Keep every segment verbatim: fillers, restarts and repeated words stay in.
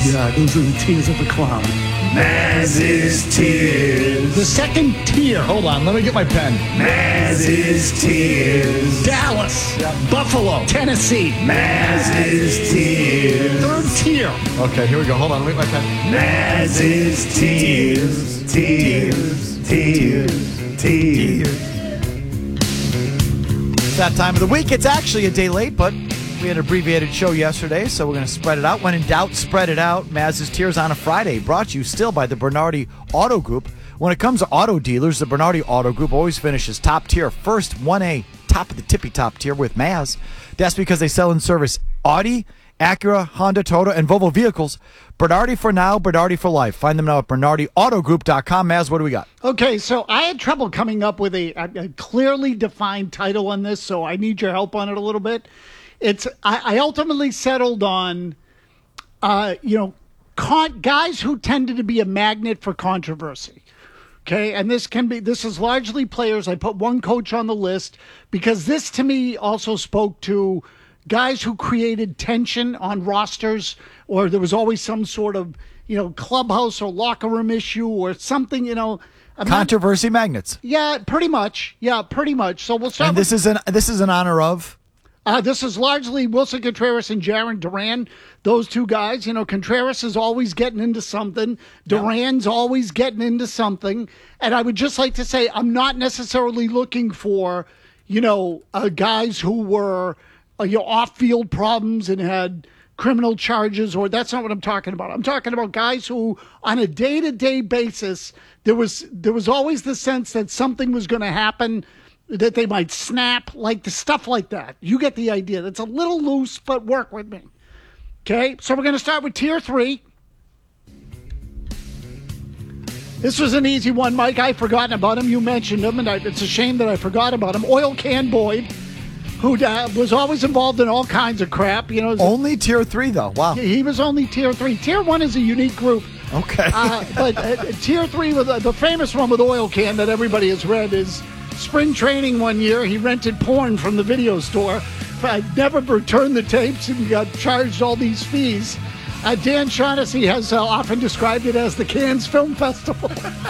Yeah, those are the tears of a clown. Maz's tears. The second tier. Hold on, let me get my pen. Maz's tears. Dallas. Buffalo. Tennessee. Maz's tears. Third tier. Okay, here we go. Hold on, let me get my pen. Maz's tears. Tears. Tears. Tears. It's that time of the week. It's actually a day late, but we had an abbreviated show yesterday, so we're going to spread it out. When in doubt, spread it out. Maz's Tears on a Friday, brought to you still by the Bernardi Auto Group. When it comes to auto dealers, the Bernardi Auto Group always finishes top tier, first one A, top of the tippy top tier with Maz. That's because they sell and service Audi, Acura, Honda, Toyota, and Volvo vehicles. Bernardi for now, Bernardi for life. Find them now at bernardi auto group dot com. Maz, what do we got? Okay, so I had trouble coming up with a, a, a clearly defined title on this, so I need your help on it a little bit. It's I, I ultimately settled on, uh, you know, con- guys who tended to be a magnet for controversy. Okay, and this can be this is largely players. I put one coach on the list because this to me also spoke to guys who created tension on rosters, or there was always some sort of, you know, clubhouse or locker room issue or something, you know. I'm Controversy not, magnets. Yeah, pretty much. Yeah, pretty much. So we'll start. And with, this is an this is in honor of. Uh, this is largely Wilson Contreras and Jarren Duran. Those two guys, you know, Contreras is always getting into something. Duran's yeah. always getting into something. And I would just like to say, I'm not necessarily looking for, you know, uh, guys who were, uh, you know, off-field problems and had criminal charges, or that's not what I'm talking about. I'm talking about guys who, on a day-to-day basis, there was there was always the sense that something was going to happen, that they might snap, like the stuff like that. You get the idea. That's a little loose, but work with me. Okay, so we're going to start with tier three. This was an easy one, Mike. I've forgotten about him. You mentioned him, and I, it's a shame that I forgot about him. Oil Can Boyd, who uh, was always involved in all kinds of crap. You know, only tier three, though. Wow. He was only tier three. Tier one is a unique group. Okay. uh, but uh, tier three, with uh, the famous one with Oil Can that everybody has read is spring training one year. He rented porn from the video store. I never returned the tapes and got charged all these fees. Uh, Dan Shaughnessy has uh, often described it as the Cannes Film Festival.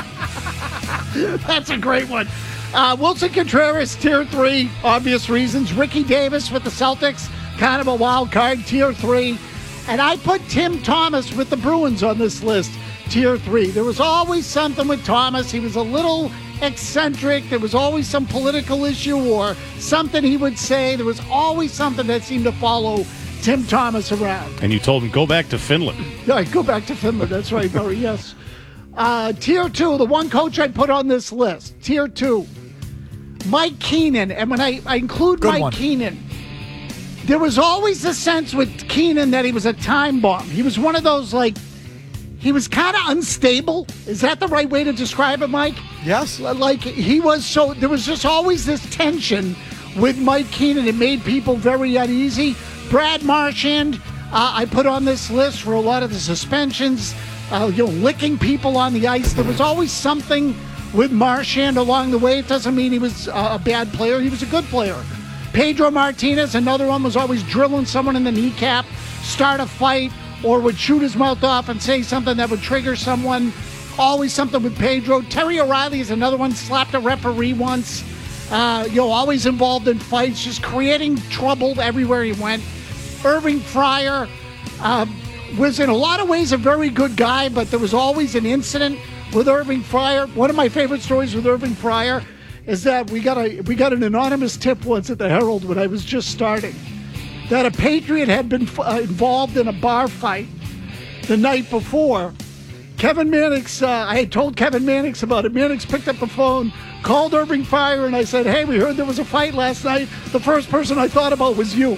That's a great one. Uh, Wilson Contreras, tier three, obvious reasons. Ricky Davis with the Celtics, kind of a wild card, tier three. And I put Tim Thomas with the Bruins on this list, tier three. There was always something with Thomas. He was a little eccentric. There was always some political issue or something he would say. There was always something that seemed to follow Tim Thomas around. And you told him, go back to Finland. Yeah, go back to Finland. That's right, Barry. Yes. Uh, tier two, the one coach I put on this list. Tier two, Mike Keenan. And when I, I include Good Mike one. Keenan, there was always the sense with Keenan that he was a time bomb. He was one of those, like, he was kind of unstable. Is that the right way to describe it, Mike? Yes. Like, he was so, there was just always this tension with Mike Keenan. It made people very uneasy. Brad Marchand, uh, I put on this list for a lot of the suspensions, uh, you know, licking people on the ice. There was always something with Marchand along the way. It doesn't mean he was uh, a bad player. He was a good player. Pedro Martinez, another one, was always drilling someone in the kneecap, start a fight, or would shoot his mouth off and say something that would trigger someone. Always something with Pedro. Terry O'Reilly is another one, slapped a referee once. Uh, you know, always involved in fights, just creating trouble everywhere he went. Irving Fryer uh, was in a lot of ways a very good guy, but there was always an incident with Irving Fryer. One of my favorite stories with Irving Fryer is that we got a we got an anonymous tip once at the Herald when I was just starting that a Patriot had been uh, involved in a bar fight the night before. Kevin Mannix, uh, I had told Kevin Mannix about it. Mannix picked up the phone, called Irving Fryer, and I said, hey, we heard there was a fight last night. The first person I thought about was you.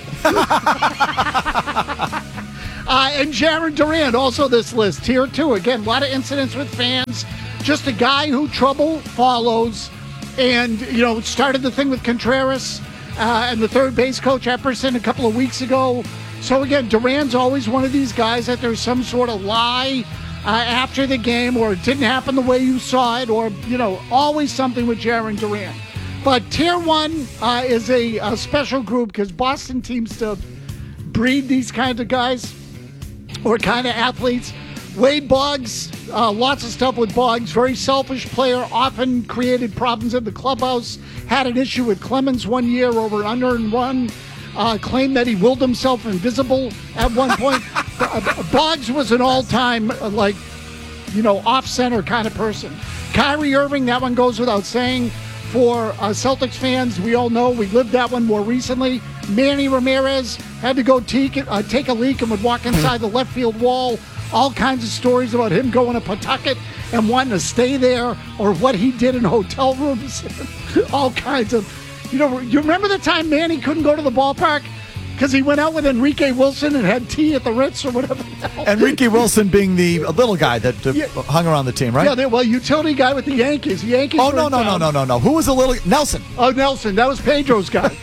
uh, and Jarren Duran, also this list, tier two. Again, a lot of incidents with fans. Just a guy who trouble follows. And, you know, started the thing with Contreras uh, and the third base coach Epperson a couple of weeks ago. So, again, Duran's always one of these guys that there's some sort of lie uh, after the game, or it didn't happen the way you saw it, or, you know, always something with Jarren Duran. But tier one uh, is a, a special group because Boston seems to breed these kinds of guys. or kind of athletes. Wade Boggs, uh, lots of stuff with Boggs. Very selfish player, often created problems in the clubhouse. Had an issue with Clemens one year over an unearned run. Uh, claimed that he willed himself invisible at one point. Boggs was an all-time, uh, like, you know, off-center kind of person. Kyrie Irving, that one goes without saying. For uh, Celtics fans, we all know we lived that one more recently. Manny Ramirez had to go take, uh, take a leak and would walk inside the left field wall. All kinds of stories about him going to Pawtucket and wanting to stay there, or what he did in hotel rooms. All kinds of, you know, you remember the time Manny couldn't go to the ballpark because he went out with Enrique Wilson and had tea at the Ritz or whatever the hell. Enrique Wilson being the little guy that uh, Yeah. hung around the team, right? Yeah, they, well, utility guy with the Yankees. The Yankees. Oh, were no, in no, no, town. no, no, no. Who was the little Nelson? Oh, Nelson. That was Pedro's guy.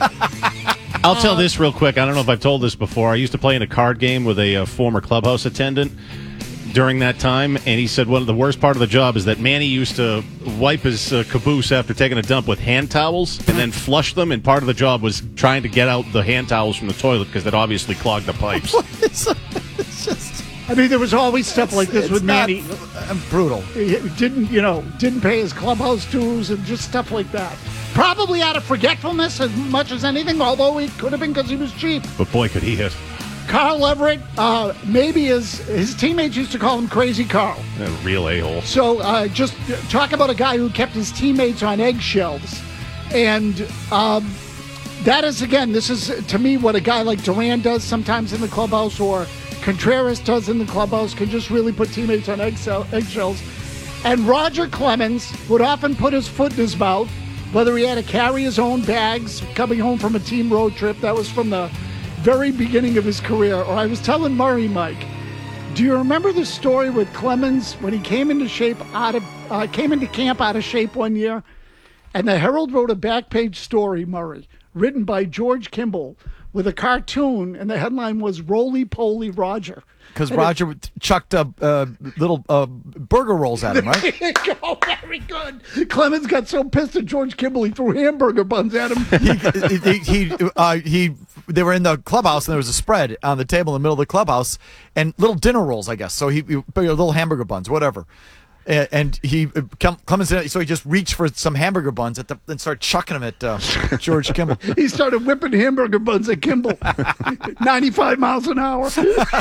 I'll tell this real quick. I don't know if I've told this before. I used to play in a card game with a, uh former clubhouse attendant during that time, and he said one of the worst part of the job is that Manny used to wipe his uh, caboose after taking a dump with hand towels and then flush them, and part of the job was trying to get out the hand towels from the toilet because that obviously clogged the pipes. it's, it's just I mean, there was always stuff like this it's with not- Manny. uh, brutal. He didn't, you know, didn't pay his clubhouse dues and just stuff like that. Probably out of forgetfulness as much as anything, although it could have been because he was cheap. But boy, could he hit. Carl Everett, uh, maybe his, his teammates used to call him Crazy Carl. A real a-hole. So uh, just talk about a guy who kept his teammates on eggshells. And um, that is, again, this is, to me, what a guy like Duran does sometimes in the clubhouse, or Contreras does in the clubhouse, can just really put teammates on eggshell- eggshells. And Roger Clemens would often put his foot in his mouth, whether he had to carry his own bags coming home from a team road trip. That was from the very beginning of his career. Or I was telling Murray, Mike, do you remember the story with Clemens when he came into shape out of uh, came into camp out of shape one year, and the Herald wrote a back page story, Murray, written by George Kimball, with a cartoon, and the headline was "Roly Poly Roger." Because Roger chucked uh, uh, little uh, burger rolls at him, right? There you go, very good. Clemens got so pissed at George Kimball, he threw hamburger buns at him. he he he, uh, he they were in the clubhouse, and there was a spread on the table in the middle of the clubhouse, and little dinner rolls, I guess. So he, he little hamburger buns, whatever. And, and he Clemens, so he just reached for some hamburger buns at the, and started chucking them at uh, George Kimball. He started whipping hamburger buns at Kimball, ninety-five miles an hour.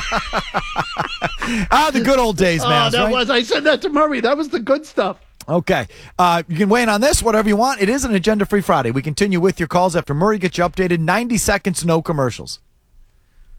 Ah, the good old days, man. Oh, that right? was. I said that to Murray. That was the good stuff. Okay. Uh, you can weigh in on this, whatever you want. It is an agenda-free Friday. We continue with your calls after Murray gets you updated. ninety seconds, no commercials.